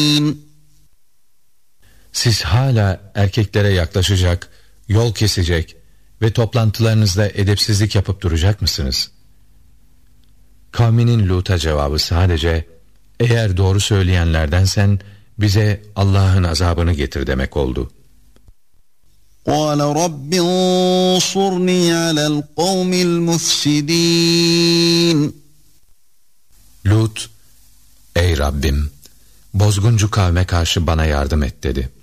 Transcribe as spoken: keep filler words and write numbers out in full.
Siz hala erkeklere yaklaşacak, yol kesecek ve toplantılarınızda edepsizlik yapıp duracak mısınız? Kavminin Lut'a cevabı sadece, eğer doğru söyleyenlerdensen bize Allah'ın azabını getir demek oldu. قَالَ رَبِّ انصُرْنِي عَلَى الْقَوْمِ الْمُفْسِدِينَ Lut, ey Rabbim, bozguncu kavme karşı bana yardım et dedi.